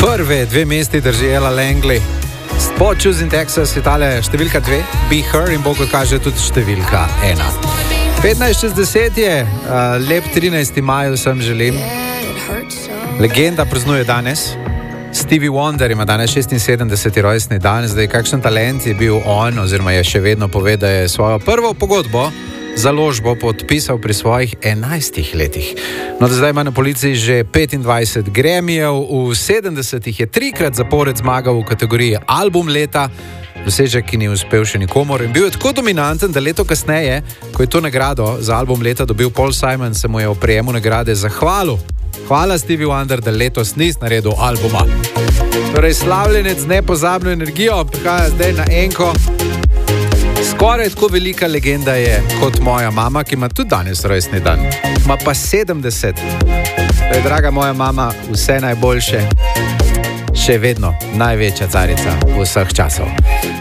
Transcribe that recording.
Prve 2 mesti drži Ella Langley. Po Choosing Texas je tale številka 2, Be Her, in bo, kot kaže, tudi številka 1. 15:60 je, lep 13. maj vsem želim. Legenda praznuje danes. Stevie Wonder ima danes 76. rojstni dan. Zdaj, kakšen talent je bil on, oziroma je še vedno pove, da je svojo prvo pogodbo, založbo podpisal pri svojih 11 letih. No, da zdaj ima na policiji že 25 Grammyjev, v 70-ih je 3-krat zapored zmagal v kategoriji album leta, dosežek, ki ni uspel še nikomor, in bil je tako dominanten, da leto kasneje, ko je to nagrado za album leta dobil Paul Simon, se mu je o prejemu nagrade zahvalil. Hvala, Stevie Wonder, da letos nisi naredil albuma. Torej, slavljenec z nepozabno energijo prihaja zdaj na enko. Skoraj tako velika legenda je kot moja mama, ki ima tudi danes rojstni dan. Ima pa 70. Torej, draga moja mama, vse najboljše. Še vedno največja carica vseh časov.